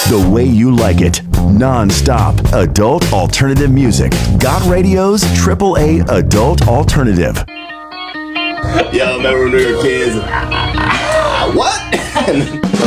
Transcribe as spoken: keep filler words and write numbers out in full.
The way you like it. Non-stop adult alternative music. Got Radio's triple A adult alternative. Yo, remember when we were kids? What?